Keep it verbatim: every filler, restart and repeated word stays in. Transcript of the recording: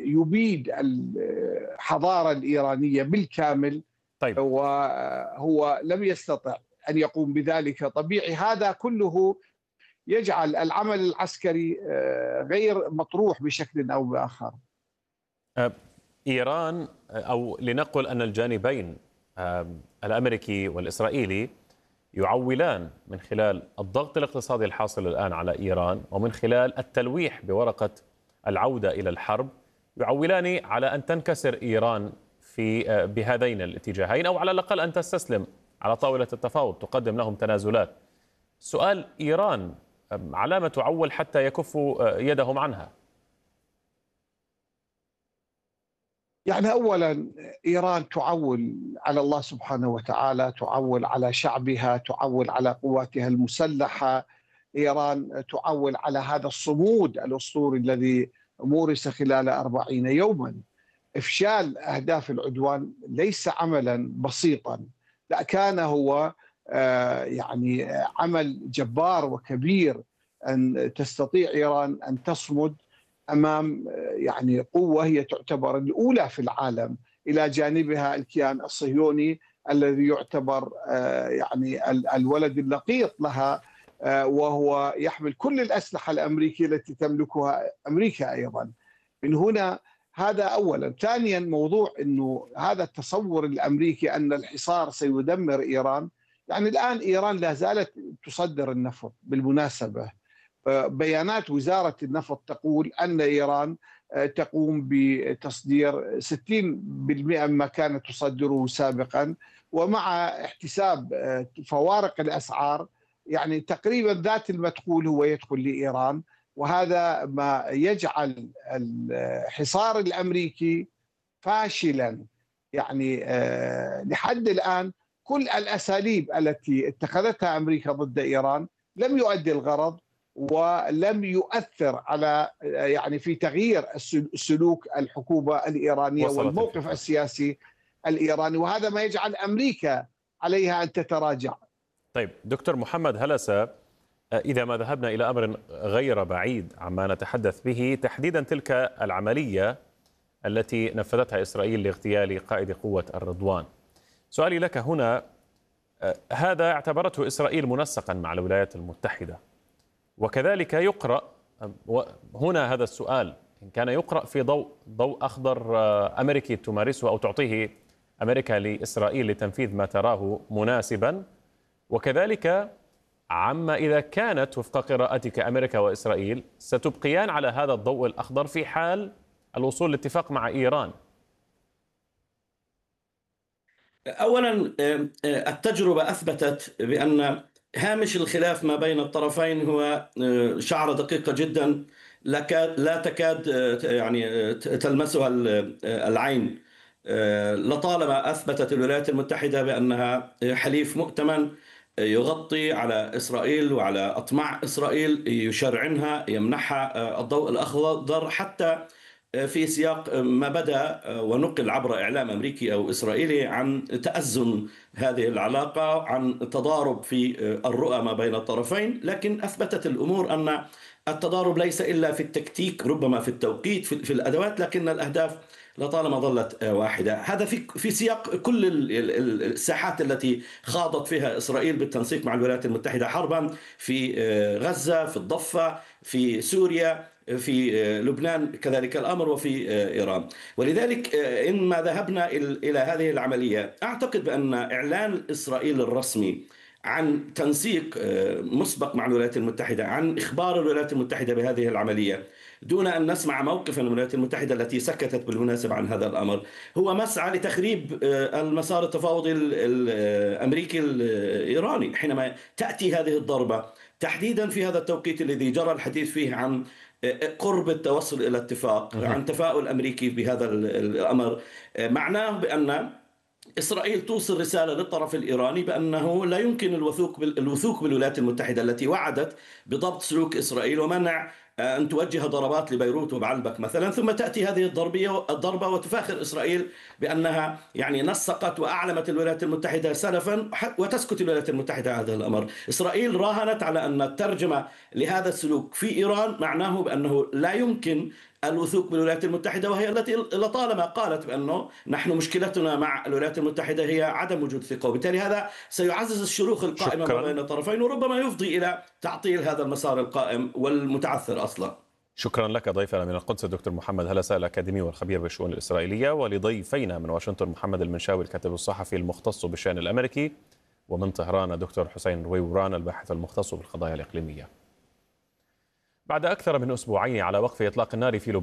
يبيد الحضارة الإيرانية بالكامل، طيب. وهو لم يستطع أن يقوم بذلك. طبيعي هذا كله يجعل العمل العسكري غير مطروح بشكل أو بآخر. إيران، أو لنقل أن الجانبين الأمريكي والإسرائيلي يعولان من خلال الضغط الاقتصادي الحاصل الآن على إيران ومن خلال التلويح بورقة العودة إلى الحرب، يعولان على أن تنكسر إيران في بهذين الاتجاهين، أو على الأقل أن تستسلم على طاولة التفاوض، تقدم لهم تنازلات. سؤال: إيران على ما تعول حتى يكفوا يدهم عنها؟ يعني أولا إيران تعول على الله سبحانه وتعالى، تعول على شعبها، تعول على قواتها المسلحة. إيران تعول على هذا الصمود الأسطوري الذي مورس خلال أربعين يوما. إفشال أهداف العدوان ليس عملا بسيطا، لا، كان هو يعني عمل جبار وكبير أن تستطيع إيران أن تصمد أمام يعني قوة هي تعتبر الأولى في العالم، إلى جانبها الكيان الصهيوني الذي يعتبر يعني الولد اللقيط لها، وهو يحمل كل الأسلحة الأمريكية التي تملكها أمريكا أيضا. من هنا هذا أولا. ثانيا، موضوع أنه هذا التصور الأمريكي أن الحصار سيدمر إيران. يعني الآن إيران لا زالت تصدر النفط بالمناسبة. بيانات وزارة النفط تقول أن إيران تقوم بتصدير ستين بالمئة مما كانت تصدره سابقا، ومع احتساب فوارق الأسعار يعني تقريبا ذات المدخول هو يدخل لإيران. وهذا ما يجعل الحصار الأمريكي فاشلا. يعني لحد الآن كل الأساليب التي اتخذتها أمريكا ضد إيران لم يؤدي الغرض، ولم يؤثر على يعني في تغيير سلوك الحكومة الإيرانية والموقف الفكرة. السياسي الإيراني، وهذا ما يجعل أمريكا عليها أن تتراجع. طيب دكتور محمد هلسة، إذا ما ذهبنا إلى أمر غير بعيد عما نتحدث به، تحديدا تلك العملية التي نفذتها إسرائيل لاغتيال قائد قوة الرضوان، سؤالي لك هنا: هذا اعتبرته إسرائيل منسقا مع الولايات المتحدة، وكذلك يقرأ هنا هذا السؤال إن كان يقرأ في ضوء ضوء أخضر أمريكي تمارسه أو تعطيه أمريكا لإسرائيل لتنفيذ ما تراه مناسبا، وكذلك عما إذا كانت وفق قراءتك أمريكا وإسرائيل ستبقيان على هذا الضوء الأخضر في حال الوصول لاتفاق مع إيران. أولا، التجربة أثبتت بأن هامش الخلاف ما بين الطرفين هو شعرة دقيقة جدا لا تكاد يعني تلمسها العين. لطالما أثبتت الولايات المتحدة بأنها حليف مؤتمن يغطي على إسرائيل وعلى أطماع إسرائيل، يشرعنها، يمنحها الضوء الأخضر، حتى في سياق ما بدأ ونقل عبر إعلام أمريكي أو إسرائيلي عن تأزم هذه العلاقة، عن تضارب في الرؤى ما بين الطرفين. لكن أثبتت الأمور أن التضارب ليس إلا في التكتيك، ربما في التوقيت، في الأدوات، لكن الأهداف لطالما ظلت واحدة. هذا في في سياق كل الساحات التي خاضت فيها إسرائيل بالتنسيق مع الولايات المتحدة حربا، في غزة، في الضفة، في سوريا، في لبنان كذلك الأمر، وفي إيران. ولذلك إن ما ذهبنا إلى هذه العملية، أعتقد بأن إعلان إسرائيل الرسمي عن تنسيق مسبق مع الولايات المتحدة، عن إخبار الولايات المتحدة بهذه العملية دون أن نسمع موقفا من الولايات المتحدة التي سكتت بالمناسبة عن هذا الأمر، هو مسعى لتخريب المسار التفاوضي الأمريكي الإيراني. حينما تأتي هذه الضربة تحديدا في هذا التوقيت الذي جرى الحديث فيه عن قرب التوصل إلى اتفاق، عن تفاؤل أمريكي بهذا الأمر، معناه بأن إسرائيل توصل رسالة للطرف الإيراني بأنه لا يمكن الوثوق الوثوق بالولايات المتحدة التي وعدت بضبط سلوك إسرائيل ومنع أن توجه ضربات لبيروت وبعلبك مثلا، ثم تأتي هذه الضربة الضربة وتفاخر إسرائيل بأنها يعني نسقت وأعلمت الولايات المتحدة سلفا، وتسكت الولايات المتحدة هذا الأمر. إسرائيل راهنت على أن الترجمة لهذا السلوك في إيران معناه بأنه لا يمكن الوثوق بالولايات المتحدة، وهي التي لطالما قالت بأنه نحن مشكلتنا مع الولايات المتحدة هي عدم وجود ثقة، وبالتالي هذا سيعزز الشروخ القائمة ما بين الطرفين، وربما يفضي إلى تعطيل هذا المسار القائم والمتعثر أصلا. شكرا لك ضيفنا من القدس الدكتور محمد هلسة الأكاديمي والخبير بالشؤون الإسرائيلية، ولضيفينا من واشنطن محمد المنشاوي الكاتب الصحفي المختص بالشأن الأمريكي، ومن طهران الدكتور حسين رويوران الباحث المختص بالقضايا الإقليمية. بعد أكثر من أسبوعين على وقف إطلاق النار في لبنان